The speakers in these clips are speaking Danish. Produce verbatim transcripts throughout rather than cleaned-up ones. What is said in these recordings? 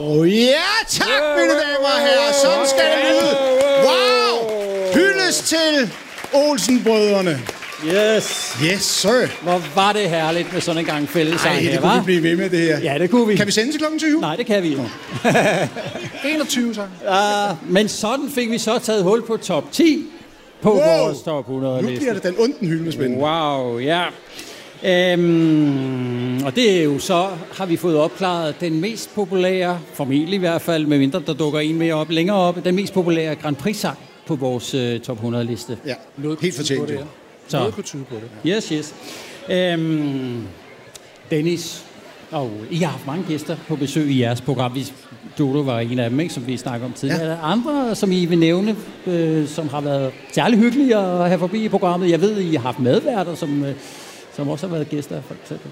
Wow! Ja, tak, mine damer og herrer. Sådan skal det lyde. Wow! Hyldes til Olsen-brødrene. Yes. Yes, sir. Hvor var det herligt med sådan en gang fællesang her, hva'? det kunne hva'? vi blive ved med det her. Ja, det kunne vi. Kan vi sende til klokken tyve? Nej, det kan vi ikke. enogtyve, så. Uh, men sådan fik vi så taget hul på top ti på wow. vores top hundrede liste. Nu bliver det den onden hylde spændende. Wow, ja. Øhm, og det er jo så, har vi fået opklaret den mest populære, formentlig i hvert fald, med mindre der dukker en mere op, længere op, den mest populære Grand Prix-sang på vores uh, top hundrede liste. Ja, helt fortjent det. Så. Noget kunne tyde på det. Yes, yes. Øhm, Dennis, og I har haft mange gæster på besøg i jeres program. Vi, Dodo var en af dem, ikke, som vi snakkede om tidligere. Ja. Er der andre, som I vil nævne, øh, som har været særlig hyggelige at have forbi i programmet? Jeg ved, I har haft medværter, som, øh, som også har været gæster, for eksempel.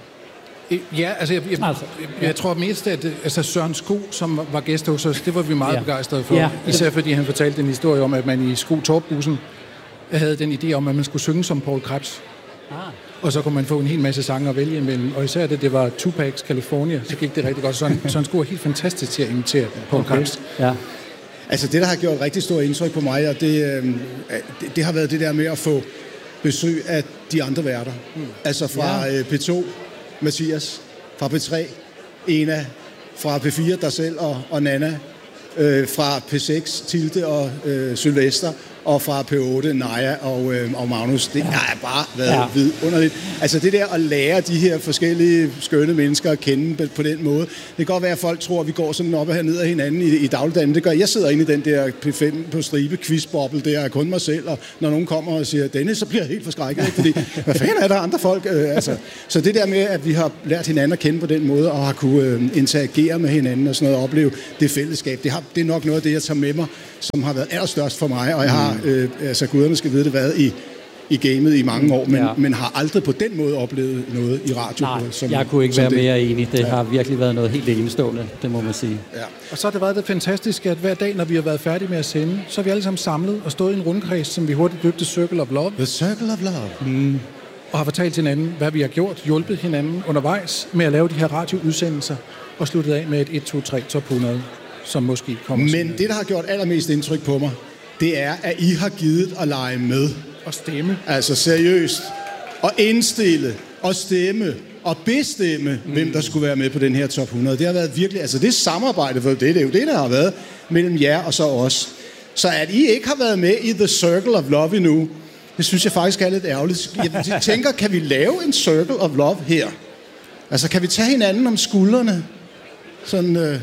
Ja, altså jeg, jeg, altså, jeg, jeg, jeg tror mest, at altså Søren Sko, som var gæst hos os, det var vi meget ja. begejstrede for. Ja. Især fordi han fortalte en historie om, at man i Sko Torpbussen havde den idé om, at man skulle synge som Paul Krebs. Ah. Og så kunne man få en hel masse sange at vælge imellem. Og især det, det var Tupac's California, så gik det rigtig godt. Så han skulle helt fantastisk til at imitere Paul okay. Krebs. Ja. Altså det, der har gjort rigtig stort indtryk på mig, og det, øh, det, det har været det der med at få besøg af de andre værter. Mm. Altså fra ja. øh, P to, Mathias, fra P tre, Ena, fra P fire, dig selv og, og Nana, øh, fra P seks, Tilde og øh, Sylvester, og fra P otte, Naja og, øh, og Magnus. Det har bare været ja. vidunderligt. Altså det der at lære de her forskellige skønne mennesker at kende på den måde. Det kan godt være, at folk tror, at vi går sådan op og ned af hinanden i, i dagligdagen. Det gør jeg. sidder inde i den der P fem på stribe quizboble, der er kun mig selv, og når nogen kommer og siger, Dennis, så bliver jeg helt forskrækket, ikke? Fordi hvad fanden er der andre folk? Øh, altså. Så det der med, at vi har lært hinanden at kende på den måde, og har kunne øh, interagere med hinanden og sådan noget, og opleve det fællesskab, det, har, det er nok noget af det, jeg tager med mig, som har været allerstørst for mig, og jeg har, øh, altså guderne skal vide det, været i, i gamet i mange år, men, ja. men har aldrig på den måde oplevet noget i radio. Nej, som, jeg kunne ikke være det. mere enig. Det ja. har virkelig været noget helt enestående, det må man sige. Ja. Og så har det været det fantastiske, at hver dag, når vi har været færdige med at sende, så er vi alle sammen samlet og stået i en rundkreds, som vi hurtigt døbte Circle of Love. The Circle of Love. Mm. Og har fortalt hinanden, hvad vi har gjort, hjulpet hinanden undervejs med at lave de her radioudsendelser, og sluttet af med et et, to, tre top hundrede. Som måske kommer. Men det, der har gjort allermest indtryk på mig, det er, at I har givet at lege med. Og stemme. Altså seriøst. Og indstille, og stemme, og bestemme, mm. hvem der skulle være med på den her top hundrede. Det har været virkelig, altså det samarbejde, for det, det er jo det, der har været mellem jer og så os. Så at I ikke har været med i The Circle of Love endnu, det synes jeg faktisk er lidt ærgerligt. Jeg tænker, kan vi lave en Circle of Love her? Altså, kan vi tage hinanden om skuldrene? Sådan... Øh,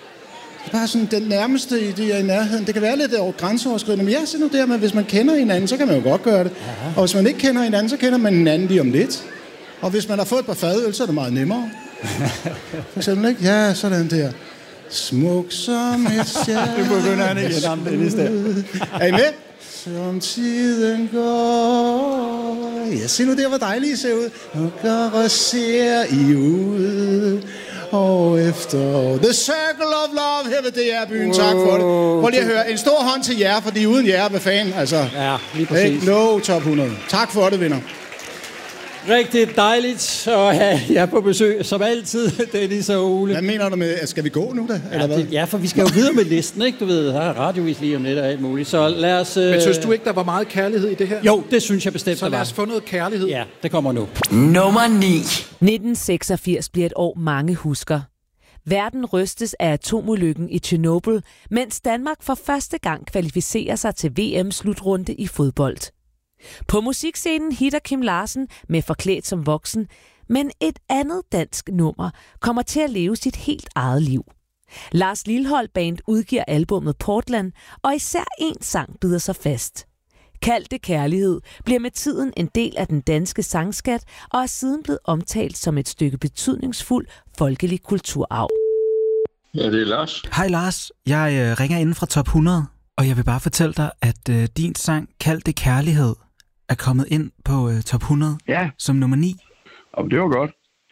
bare sådan den nærmeste idé i nærheden. Det kan være lidt over grænseoverskridende, men ja, så nu der med, hvis man kender hinanden, så kan man jo godt gøre det. Aha. Og hvis man ikke kender hinanden, så kender man hinanden lige om lidt. Og hvis man har fået et par fadøl, så er det meget nemmere. For eksempel, ikke? Ja, sådan der. Smuk som et stjerne. Du begynder han igen om det. Er I med? Som tiden går. Ja, se nu der, hvor dejligt I ser ud. Og gør ser I ud. Og efter The Circle of Love her ved D R-byen. Wow. Tak for det. Prøv lige at høre. En stor hånd til jer, fordi uden jer, hvad fanden? Altså, ja, lige præcis. Ikke? No top hundrede. Tak for det, venner. Rigtig dejligt at have jer på besøg, som altid, Dennis og Ole. Hvad mener du med, at skal vi gå nu da? Ja, eller hvad? Det, ja, for vi skal jo videre med listen, ikke? Du ved, her er radiovis lige om lidt og alt muligt. Så lad os... Øh... Men synes du ikke, der var meget kærlighed i det her? Jo, det synes jeg bestemt, så lad os få noget kærlighed. Ja, det kommer nu. Nummer ni. nitten seksogfirs bliver et år, mange husker. Verden rystes af atomulykken i Tjernobyl, mens Danmark for første gang kvalificerer sig til V M-slutrunde i fodbold. På musikscenen hitter Kim Larsen med Forklædt som voksen, men et andet dansk nummer kommer til at leve sit helt eget liv. Lars Lilholt Band udgiver albummet Portland, og især en sang bider sig fast. Kald det kærlighed bliver med tiden en del af den danske sangskat og er siden blevet omtalt som et stykke betydningsfuld folkelig kulturarv. Ja, det er Lars. Hej Lars, jeg øh, ringer inden fra top hundrede, og jeg vil bare fortælle dig, at øh, din sang Kald det kærlighed er kommet ind på øh, top hundrede ja. som nummer ni. Og det var godt.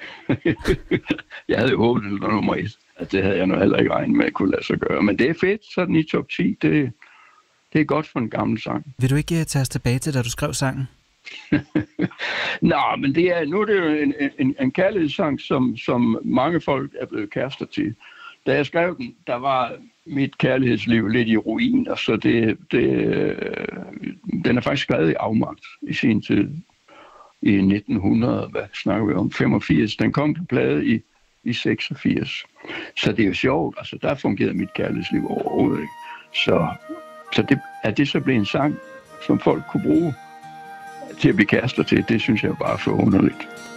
Jeg havde jo håbet, det var nummer et. Altså, det havde jeg nu heller ikke regnet med at kunne lade sig gøre. Men det er fedt, sådan i top ti. Det, det er godt for en gammel sang. Vil du ikke uh, tage os tilbage til, da du skrev sangen? Nå, men det er, nu er det jo en, en, en kærlighedssang, som, som mange folk er blevet kærester til. da jeg skrev den, der var mit kærlighedsliv lidt i ruiner, så det, det, den er faktisk skrevet i afmagt i sin tid. I nitten hundrede, hvad snakker vi om, femogfirs. Den kom på plade i, i seksogfirs. Så det er jo sjovt, altså der fungerede mit kærlighedsliv overhovedet ikke. Så, så det, at det så blev en sang, som folk kunne bruge til at blive kærester til, det synes jeg bare er forunderligt.